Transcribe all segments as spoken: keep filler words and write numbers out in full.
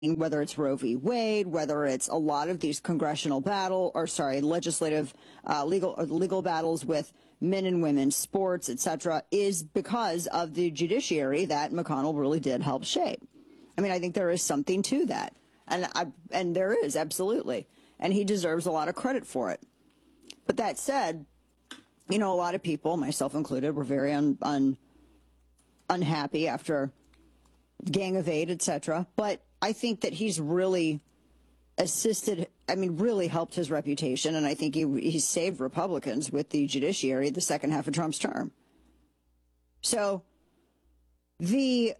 whether it's Roe v. Wade, whether it's a lot of these congressional battle, or sorry, legislative, uh, legal, legal battles with men and women, sports, et cetera, is because of the judiciary that McConnell really did help shape. I mean, I think there is something to that, and I, and there is, absolutely, and he deserves a lot of credit for it. But that said, you know, a lot of people, myself included, were very un, un, unhappy after Gang of Eight, et cetera. But I think that he's really assisted, I mean, really helped his reputation, and I think he, he saved Republicans with the judiciary the second half of Trump's term. So the,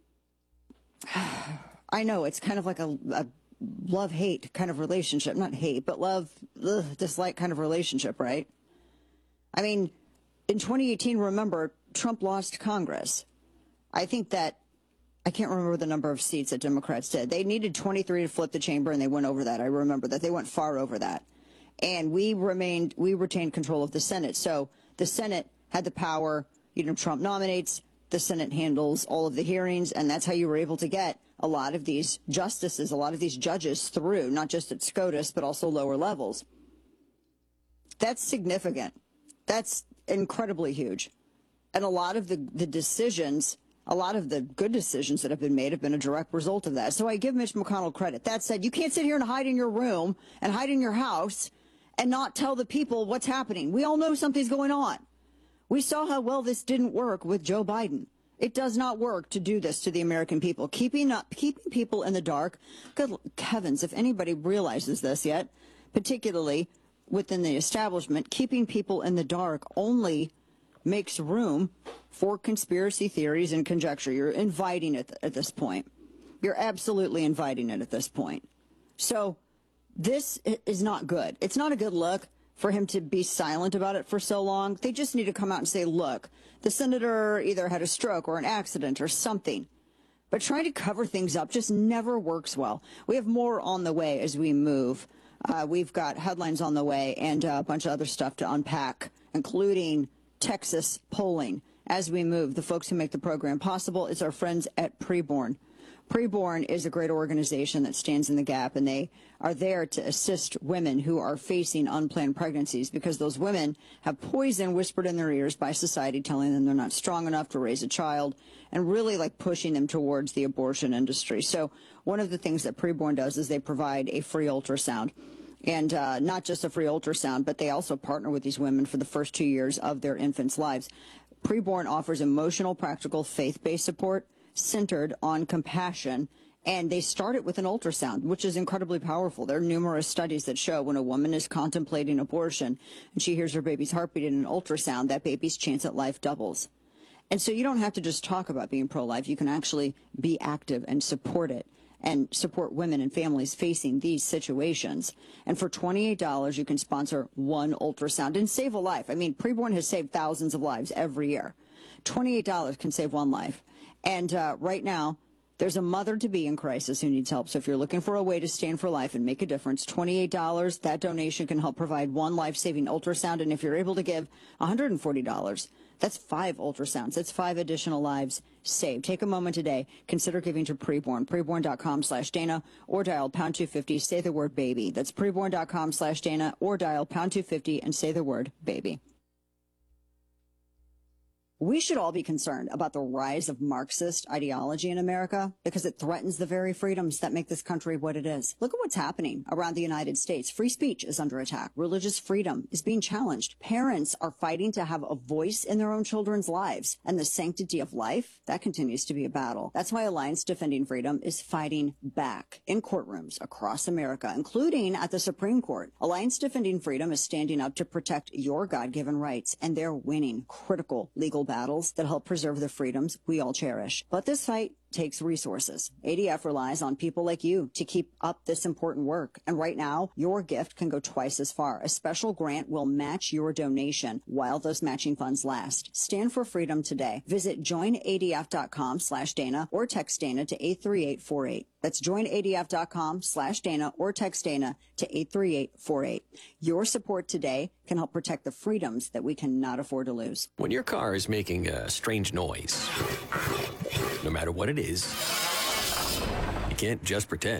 I know it's kind of like a, a love-hate kind of relationship, not hate, but love, ugh, dislike kind of relationship, right? I mean, in twenty eighteen, remember, Trump lost Congress. I think that, I can't remember the number of seats that Democrats did. They needed twenty-three to flip the chamber, and they went over that. I remember that. They went far over that. And we remained, we retained control of the Senate. So the Senate had the power, you know, Trump nominates, the Senate handles all of the hearings, and that's how you were able to get a lot of these justices, a lot of these judges through, not just at SCOTUS, but also lower levels. That's significant. That's incredibly huge. And a lot of the, the decisions, a lot of the good decisions that have been made have been a direct result of that. So I give Mitch McConnell credit. That said, you can't sit here and hide in your room and hide in your house and not tell the people what's happening. We all know something's going on. We saw how well this didn't work with Joe Biden. It does not work to do this to the American people. Keeping up, keeping people in the dark. Good heavens, if anybody realizes this yet, particularly within the establishment, keeping people in the dark only makes room for conspiracy theories and conjecture. You're inviting it at this point. You're absolutely inviting it at this point. So this is not good. It's not a good look for him to be silent about it for so long. They just need to come out and say, look, the senator either had a stroke or an accident or something. But trying to cover things up just never works well. We have more on the way as we move. Uh, we've got headlines on the way and a bunch of other stuff to unpack, including Texas polling. As we move, the folks who make the program possible is our friends at Preborn. Preborn is a great organization that stands in the gap, and they are there to assist women who are facing unplanned pregnancies because those women have poison whispered in their ears by society, telling them they're not strong enough to raise a child and really like pushing them towards the abortion industry. So one of the things that Preborn does is they provide a free ultrasound. And uh, not just a free ultrasound, but they also partner with these women for the first two years of their infants' lives. Preborn offers emotional, practical, faith-based support centered on compassion, and they start it with an ultrasound, which is incredibly powerful. There are numerous studies that show when a woman is contemplating abortion and she hears her baby's heartbeat in an ultrasound, that baby's chance at life doubles. And so you don't have to just talk about being pro-life. You can actually be active and support it, and support women and families facing these situations. And for twenty-eight dollars, you can sponsor one ultrasound and save a life. I mean, Preborn has saved thousands of lives every year. twenty-eight dollars can save one life. And uh, right now, there's a mother-to-be in crisis who needs help. So if you're looking for a way to stand for life and make a difference, twenty-eight dollars, that donation can help provide one life-saving ultrasound. And if you're able to give one hundred forty dollars, that's five ultrasounds. That's five additional lives saved. Take a moment today. Consider giving to Preborn. Preborn.com slash Dana or dial pound two fifty. Say the word baby. That's Preborn.com slash Dana or dial pound two fifty and say the word baby. We should all be concerned about the rise of Marxist ideology in America because it threatens the very freedoms that make this country what it is. Look at what's happening around the United States. Free speech is under attack. Religious freedom is being challenged. Parents are fighting to have a voice in their own children's lives. And the sanctity of life, that continues to be a battle. That's why Alliance Defending Freedom is fighting back in courtrooms across America, including at the Supreme Court. Alliance Defending Freedom is standing up to protect your God-given rights, and they're winning critical legal battles. battles that help preserve the freedoms we all cherish. But this fight takes resources. A D F relies on people like you to keep up this important work. And right now, your gift can go twice as far. A special grant will match your donation while those matching funds last. Stand for freedom today. Visit joinadf.com slash Dana or text Dana to eight three eight four eight. That's joinadf.com slash Dana or text Dana to eight three eight four eight. Your support today can help protect the freedoms that we cannot afford to lose. When your car is making a strange noise, no matter what it is, you can't just pretend.